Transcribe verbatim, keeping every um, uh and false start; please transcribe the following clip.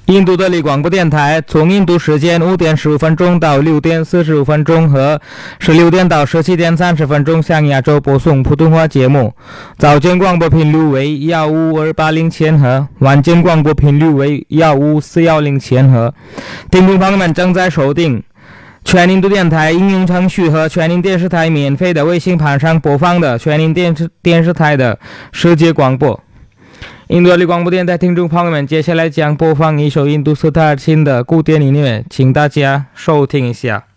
印度德里广播电台从印度时间五点十五分钟到六点四十五分钟和十六点到十七点三十分钟向亚洲播送普通话节目。早间广播频率为一五二八零千赫，晚间广播频率为一五四一零千赫。听众朋友们正在收听全印度电台应用程序和全印电视台免费的微信盘上播放的全印电视电视台的世界广播。印度德里广播电台听众朋友们，接下来将播放一首印度斯塔尔钦的古典音乐，请大家收听一下。